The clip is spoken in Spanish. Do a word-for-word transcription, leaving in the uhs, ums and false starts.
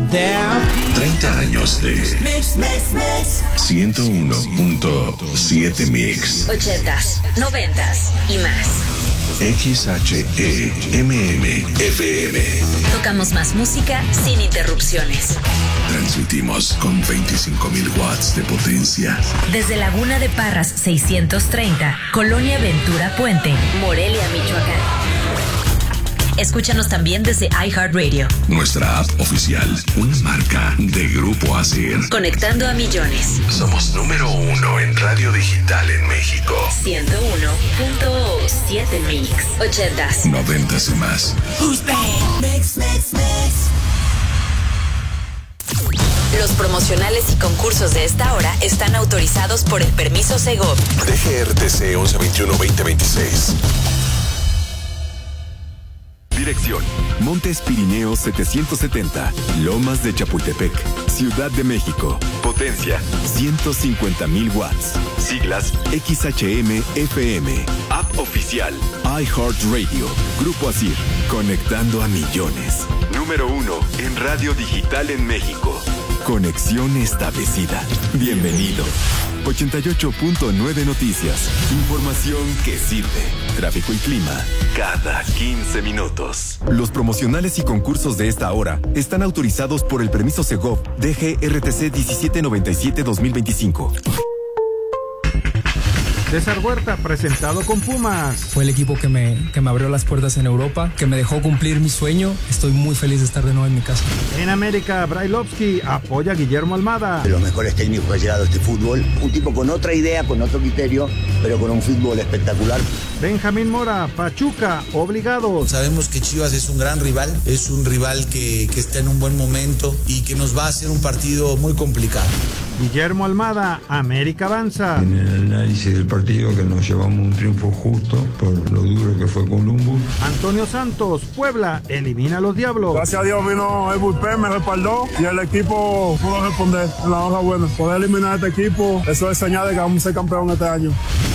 treinta años de ciento uno punto siete Mix. ochentas, noventas y más. X H E M M F M. Tocamos más música sin interrupciones. Transmitimos con veinticinco mil watts de potencia. Desde Laguna de Parras seiscientos treinta, Colonia Ventura Puente, Morelia, Michoacán. Escúchanos también desde iHeartRadio. Nuestra app oficial, una marca de Grupo Asir. Conectando a millones. Somos número uno en radio digital en México. ciento uno punto siete Mix. ochentas. Noventas y más. Mix, mix, mix. Los promocionales y concursos de esta hora están autorizados por el permiso Segov. D G R T C once veintiuno veinte veintiséis. Dirección: Montes Pirineos setecientos setenta, Lomas de Chapultepec, Ciudad de México. Potencia: ciento cincuenta mil watts. Siglas: X H M F M. App oficial: iHeartRadio. Grupo Asir, conectando a millones. Número uno en radio digital en México. Conexión establecida. Bienvenido. ochenta y ocho punto nueve Noticias. Información que sirve. Tráfico y clima cada quince minutos. Los promocionales y concursos de esta hora están autorizados por el permiso Segov D G R T C diecisiete noventa y siete dos mil veinticinco. César Huerta, presentado con Pumas. Fue el equipo que me, que me abrió las puertas en Europa, que me dejó cumplir mi sueño. Estoy muy feliz de estar de nuevo en mi casa. En América, Brailovsky apoya a Guillermo Almada. De los mejores técnicos que ha llegado a este fútbol. Un tipo con otra idea, con otro criterio, pero con un fútbol espectacular. Benjamín Mora, Pachuca, obligados. Sabemos que Chivas es un gran rival, es un rival que, que está en un buen momento y que nos va a hacer un partido muy complicado. Guillermo Almada, América avanza. En el análisis del partido, que nos llevamos un triunfo justo por lo duro que fue Columbus. Antonio Santos, Puebla, elimina a los Diablos. Gracias a Dios vino el bullpen, me respaldó y el equipo pudo responder en la hoja buena. Poder eliminar a este equipo, eso es señal de que vamos a ser campeón este año.